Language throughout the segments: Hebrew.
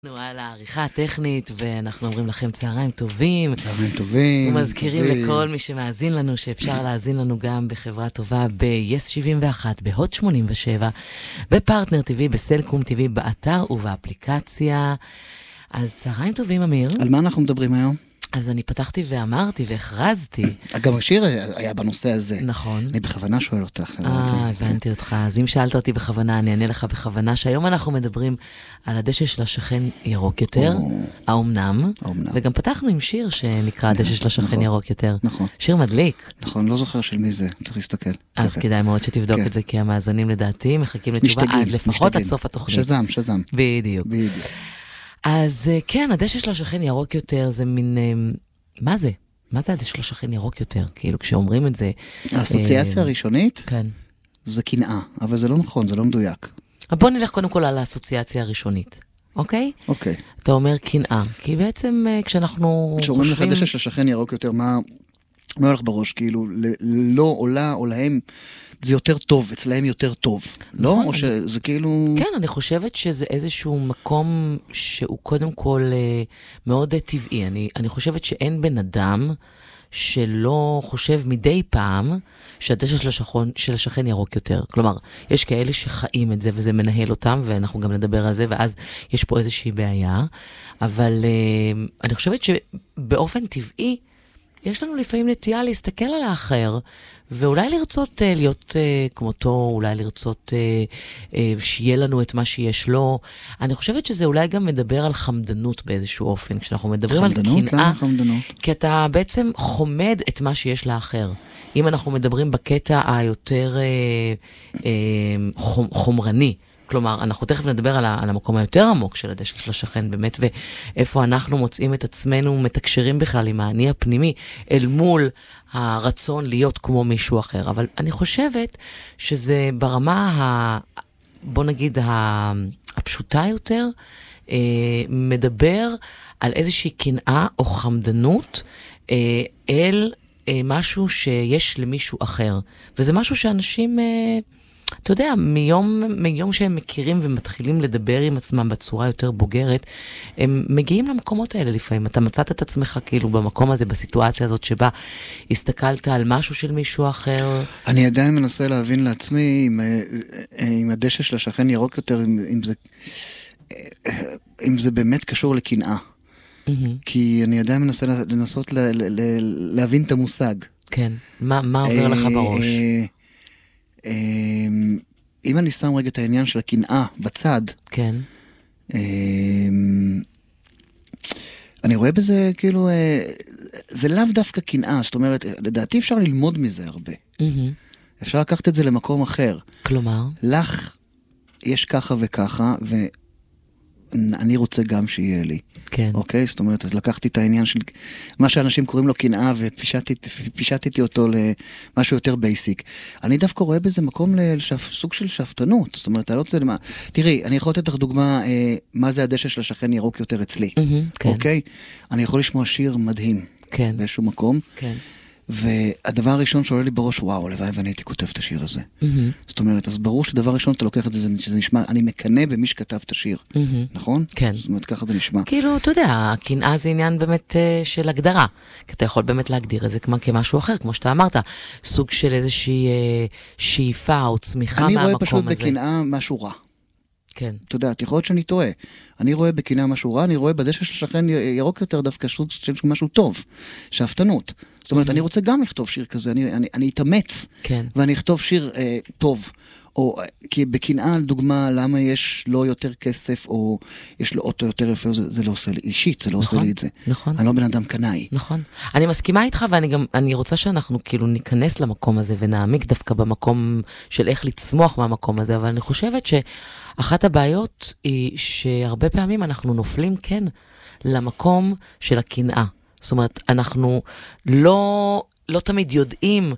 על העריכה הטכנית, ואנחנו אומרים לכם צהריים טובים. צהריים טובים. ומזכירים לכל מי שמאזין לנו, שאפשר להאזין לנו גם בחברה טובה ב-yes 71, בהוט 87, בפרטנר TV, בסלקום TV, באתר ובאפליקציה. אז צהריים טובים, אמיר. על מה אנחנו מדברים היום? אז אני פתחתי ואמרתי והכרזתי. גם השיר היה בנושא הזה. נכון. אני בכוונה שואל אותך. הבנתי אותך. אז אם שאלת אותי בכוונה, אני אענה לך בכוונה, שהיום אנחנו מדברים על הדשא של השכן ירוק יותר, האומנם, וגם פתחנו עם שיר שנקרא הדשא של השכן ירוק יותר. נכון. שיר מדליק. נכון, לא זוכר של מי זה, צריך להסתכל. אז כדאי מאוד שתבדוק את זה, כי המאזנים לדעתי מחכים לתשובה עד לפחות עד סוף התוכנית. שזם. בדיוק. אז כן, הדשא של השכן ירוק יותר זה מין... מה זה? מה זה הדשא של השכן ירוק יותר? כאילו כשאומרים את זה... האסוציאציה הראשונית? כן. זה קנאה, אבל זה לא נכון, זה לא מדויק. בוא נלך קודם כל על האסוציאציה הראשונית, אוקיי? אוקיי. אתה אומר קנאה, כי בעצם כשאנחנו כשאומרים לך דשא של השכן ירוק יותר, מה הולך בראש? כאילו, לא עולה או להם... זה יותר טוב, אצלהם יותר טוב. לא? או שזה כאילו... כן, אני חושבת שזה איזשהו מקום שהוא קודם כל מאוד טבעי. אני חושבת שאין בן אדם שלא חושב מדי פעם שהדשא של השכן ירוק יותר. כלומר, יש כאלה שחיים את זה וזה מנהל אותם, ואנחנו גם נדבר על זה, ואז יש פה איזושהי בעיה. אבל אני חושבת שבאופן טבעי, יש לנו לפעמים נטייה להסתכל על האחר, ואולי לרצות להיות כמותו, אולי לרצות שיהיה לנו את מה שיש לו. אני חושבת שזה אולי גם מדבר על חמדנות באיזשהו אופן. כשאנחנו מדברים על קנאה, כי אתה בעצם חומד את מה שיש לאחר. אם אנחנו מדברים בקטע היותר חומרני, כלומר, אנחנו תכף נדבר על המקום היותר עמוק של הדשא של השכן, באמת, ואיפה אנחנו מוצאים את עצמנו, מתקשרים בכלל עם האני הפנימי, אל מול הרצון להיות כמו מישהו אחר. אבל אני חושבת שזה ברמה, בוא נגיד, הפשוטה יותר, מדבר על איזושהי קנאה או חמדנות אל משהו שיש למישהו אחר. וזה משהו שאנשים... אתה יודע, מיום שהם מכירים ומתחילים לדבר עם עצמם בצורה יותר בוגרת, הם מגיעים למקומות האלה לפעמים. אתה מצאת את עצמך כאילו במקום הזה, בסיטואציה הזאת שבה הסתכלת על משהו של מישהו אחר. אני עדיין מנסה להבין לעצמי אם הדשא של השכן ירוק יותר, אם זה באמת קשור לקנאה. כי אני עדיין מנסה לנסות להבין את המושג. כן, מה עובר לך בראש? אם אני שם רגע את העניין של הקנאה בצד, כן. אני רואה בזה כאילו, זה לאו דווקא קנאה, זאת אומרת, לדעתי אפשר ללמוד מזה הרבה. אפשר לקחת את זה למקום אחר. כלומר? לך יש ככה וככה, ואני רוצה גם שיהיה לי. כן. אוקיי? זאת אומרת, אז לקחתי את העניין של מה שאנשים קוראים לו קנאה, ופישטתי אותו למשהו יותר בייסיק. אני דווקא רואה בזה מקום לסוג של שפטנות. זאת אומרת, אני לא רוצה למה... תראי, אני יכול לתת לך דוגמה, מה זה הדשא של השכן ירוק יותר אצלי. כן. אוקיי? אני יכול לשמוע שיר מדהים. כן. באיזשהו מקום. כן. והדבר הראשון שעולה לי בראש, וואו, לוואי ואני הייתי כותב את השיר הזה. זאת אומרת, אז ברור שדבר ראשון אתה לוקח את זה, שזה נשמע, אני מקנה במי שכתב את השיר. נכון? כן. זאת אומרת, ככה זה נשמע. כאילו, אתה יודע, הקנאה זה עניין באמת של הגדרה. כי אתה יכול באמת להגדיר את זה כמשהו אחר, כמו שאתה אמרת, סוג של איזושהי שאיפה או צמיחה מהמקום הזה. אני רואה פשוט בקנאה משהו רע. כן. אתה יודע, יכול להיות שאני טועה. אני רואה בקנאה משהו רע, אני רואה בדשא של השכן ירוק יותר דווקא סוג של משהו טוב, שאפתנות. זאת אומרת, אני רוצה גם לכתוב שיר כזה, אני אתאמץ, ואני אכתוב שיר טוב. או כי בקנאה, לדוגמה, למה יש לו יותר כסף, או יש לו אוטו יותר יפה, זה לא עושה לי, אישית, זה לא עושה לי את זה. נכון. אני לא בן אדם קנאי. נכון. אני מסכימה איתך, ואני רוצה שאנחנו כאילו ניכנס למקום הזה, ונעמיק דווקא במקום של איך לצמוח מהמקום הזה, אבל אני חושבת שאחת הבעיות היא שהרבה פעמים אנחנו נופלים, כן, למקום של הקנאה. זאת אומרת, אנחנו לא תמיד יודעים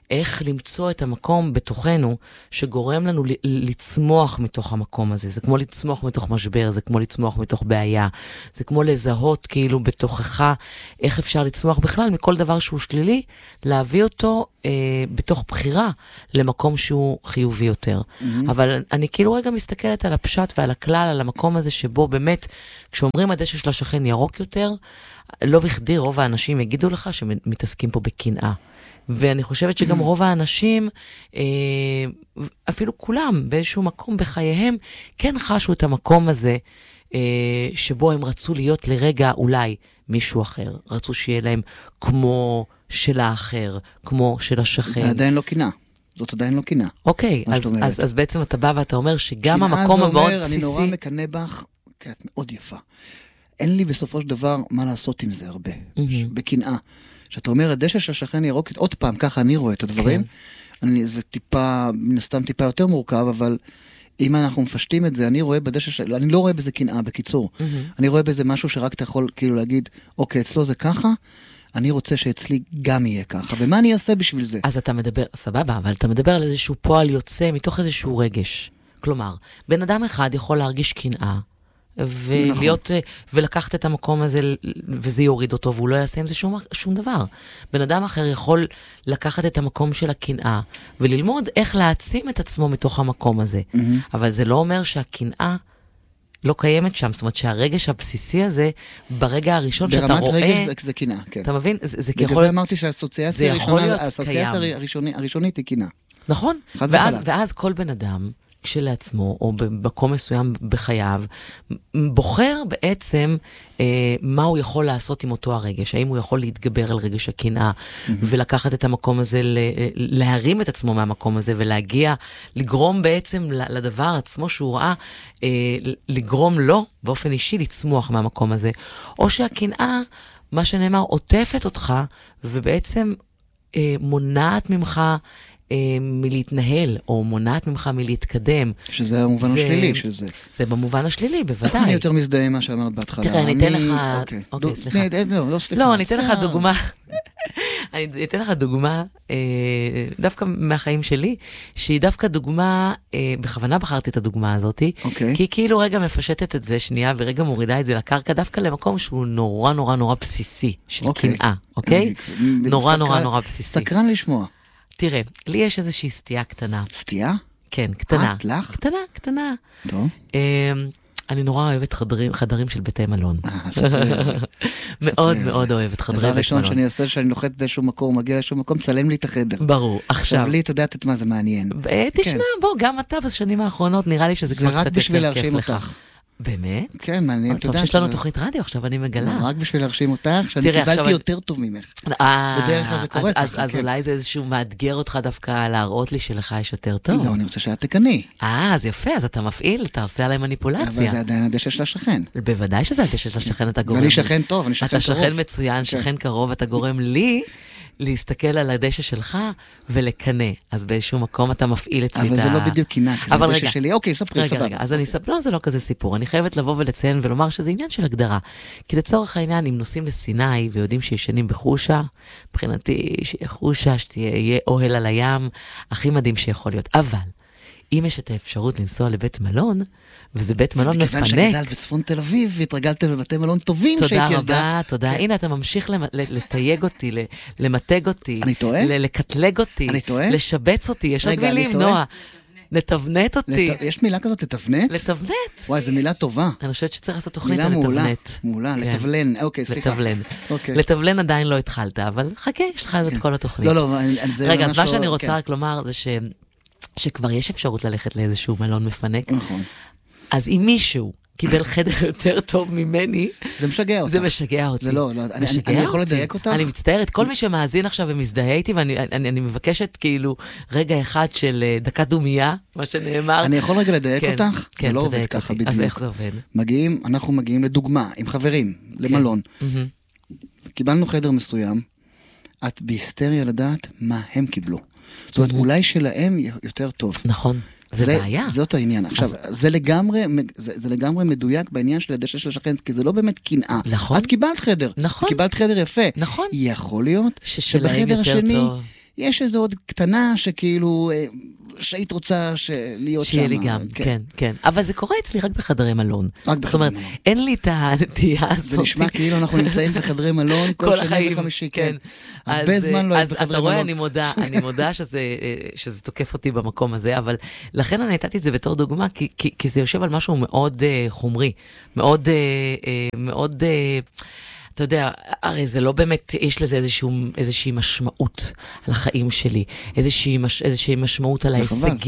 איך למצוא את המקום בתוכנו, שגורם לנו לצמוח מתוך המקום הזה. זה כמו לצמוח מתוך משבר, זה כמו לצמוח מתוך בעיה, זה כמו לזהות כאילו בתוכך, איך אפשר לצמוח בכלל מכל דבר שהוא שלילי, להביא אותו בתוך בחירה למקום שהוא חיובי יותר. אבל אני כאילו רגע מסתכלת על הפשט ועל הכלל, על המקום הזה שבו באמת, כשאומרים הדשא של השכן ירוק יותר, לא בכדי רוב האנשים יגידו לך שמתעסקים פה בקנאה. ואני חושבת שגם רוב האנשים, אפילו כולם באיזשהו מקום בחייהם, כן חשו את המקום הזה, שבו הם רצו להיות לרגע אולי מישהו אחר. רצו שיהיה להם כמו של האחר, כמו של השכן. זה עדיין לא קנאה. זאת עדיין לא קנאה. אוקיי, אז בעצם אתה בא ואתה אומר שגם המקום המאוד בסיסי... אני נורא מקנא בך, כי את מאוד יפה. אין לי בסופו של דבר מה לעשות עם זה הרבה. בקנאה. שאתה אומר, הדשא של השכן ירוק, עוד פעם, ככה אני רואה את הדברים. זה טיפה, מן הסתם טיפה יותר מורכב, אבל אם אנחנו מפשטים את זה, אני רואה בדשא של... אני לא רואה בזה קנאה, בקיצור. אני רואה בזה משהו שרק אתה יכול כאילו להגיד, אוקיי, אצלו זה ככה, אני רוצה שאצלי גם יהיה ככה. ומה אני אעשה בשביל זה? אז אתה מדבר, סבבה, אבל אתה מדבר על איזשהו פועל יוצא מתוך איזשהו רגש. כלומר, בן אדם אחד יכול להרגיש קנאה, ולהיות, ולקחת את המקום הזה, וזה יוריד אותו, והוא לא יעשה עם זה שום דבר. בן אדם אחר יכול לקחת את המקום של הקנאה, וללמוד איך להעצים את עצמו מתוך המקום הזה. אבל זה לא אומר שהקנאה לא קיימת שם, זאת אומרת שהרגש הבסיסי הזה, ברגע הראשון שאתה רואה... ברמת רגש זה קנאה, כן. אתה מבין? זה בגלל זה אמרתי שהאסוציאציה הראשונית היא קנאה. נכון, ואז כל בן אדם... כשלעצמו, או במקום מסוים בחייו, בוחר בעצם מה הוא יכול לעשות עם אותו הרגש. האם הוא יכול להתגבר על רגש הקנאה, ולקחת את המקום הזה, להרים את עצמו מהמקום הזה, ולהגיע, לגרום בעצם לדבר עצמו שהוא ראה, לגרום לו, באופן אישי, לצמוח מהמקום הזה. או שהקנאה, מה שנאמר, עוטפת אותך, ובעצם מונעת ממך, מלהתנהל, או מונעת ממך מלהתקדם. שזה המובן השלילי של זה. זה במובן השלילי, בוודאי. אני יותר מזדהה מה שאמרת בהתחלה. תראה, אני אתן לך... אוקיי, סליחה. לא, סליחה. לא, אני אתן לך דוגמה. אני אתן לך דוגמה, דווקא מהחיים שלי, שהיא דווקא דוגמה, בכוונה בחרתי את הדוגמה הזאת, כי כאילו רגע מפשטת את זה שנייה, ורגע מורידה את זה לקרקע, דווקא למקום שהוא נורא נורא נורא בסיסי, של קנאה, אוקיי? נורא נורא נורא בסיסי. סקרן לשמוע. תראה, לי יש איזושהי סטייה קטנה. סטייה? כן, קטנה. את לך? קטנה. טוב. אני נורא אוהבת חדרים של בתי מלון. מאוד מאוד אוהבת חדרי בית מלון. דבר ראשון שאני עושה, שאני נוחת באיזשהו מקום, מגיע לאיזשהו מקום, צלם לי את החדר. ברור, עכשיו. לי, אתה יודעת את מה זה מעניין. תשמע, בוא, גם אתה בשנים האחרונות, נראה לי שזה כבר קצת יותר כיף לך. באמת? כן, מעניין, אתה יודע. שיש לנו תוכנית רדיו, עכשיו אני מגלה. רק בשביל להרשים אותך, שאני קיבלתי יותר טוב ממך. בדרך כלל זה קורה ככה. אז אולי זה איזשהו מאתגר אותך דווקא להראות לי שלך יש יותר טוב. לא, אני רוצה שאת תקני. אז יפה, אז אתה מפעיל, אתה עושה עליי מניפולציה. אבל זה עדיין הדשא של השכן. בוודאי שזה הדשא של השכן, אתה גורם. ואני שכן טוב, אני שכן קרוב. אתה שכן מצוין, שכן קרוב, אתה גורם לי להסתכל על הדשא שלך ולקנה. אז באיזשהו מקום אתה מפעיל אצלי את ה... אבל זה לא בדיוק קינה, כי זה הדשא שלי. אוקיי, ספרי, סבבה. רגע, אז אני אספר, לא, זה לא כזה סיפור. אני חייבת לבוא ולציין ולומר שזה עניין של הגדרה. כי לצורך העניין, אם נוסעים לסיני ויודעים שישנים בחושה, מבחינתי שיהיה חושה, שתהיה אוהל על הים, הכי מדהים שיכול להיות. אבל, אם יש את האפשרות לנסוע לבית מלון, וזה בית מלון מפנק. מכיוון שגדלת בצפון תל אביב, והתרגלתם בבתי מלון טובים שהייתי ילדה. תודה רבה, תודה. הנה, אתה ממשיך לתייג אותי, למתג אותי. אני טועה? לקטלג אותי. אני טועה? לשבץ אותי. יש עוד מילים, נועה. לתבנת אותי. יש מילה כזאת, לתבנת? לתבנת. וואי, זו מילה טובה. אני חושבת שצריך לעשות תוכנית על לתבנת. מעולה, לתבלן. אוקיי, סליחה. לתבלן עדיין לא התחלת, אבל חכה, יש לך את כל התוכנית. לא, רגע, אז מה שאני רוצה רק לומר זה שכבר יש אפשרות ללכת לאיזשהו מלון מפנק. נכון. אז אם מישהו קיבל חדר יותר טוב ממני, זה משגע אותך. זה משגע אותי. זה לא, אני יכול לדייק אותך? אני מצטערת, כל מי שמאזין עכשיו ומזדהה איתי, ואני מבקשת כאילו רגע אחד של דקה דומייה, מה שנאמר. אני יכול רגע לדייק אותך? זה לא עובד ככה בדיוק. אז איך זה עובד? אנחנו מגיעים לדוגמה, עם חברים, למלון. קיבלנו חדר מסוים, את בהיסטריה לדעת מה הם קיבלו. זאת אומרת, אולי שלהם יותר טוב. נכון. זה בעיה. זאת העניין. עכשיו, זה לגמרי מדויק בעניין של הדשא של השכן, כי זה לא באמת קנאה. נכון. את קיבלת חדר. נכון. קיבלת חדר יפה. נכון. יכול להיות שבחדר השני יש איזו עוד קטנה שכאילו, שהיית רוצה להיות שם. שיהיה לי גם, כן, כן. אבל זה קורה אצלי רק בחדרי מלון. רק בחדרי מלון. אין לי את הנטייה הזאת. זה נשמע כאילו אנחנו נמצאים בחדרי מלון כל שני וחמישי, כן. הרבה זמן לא היית בחדרי מלון. אז אתה רואה, אני מודה שזה תוקף אותי במקום הזה, אבל לכן אני נתתי את זה בתור דוגמה, כי זה יושב על משהו מאוד חומרי, מאוד, אתה יודע, הרי זה לא באמת, יש לזה איזושהי משמעות על החיים שלי, איזושהי משמעות על ההישגים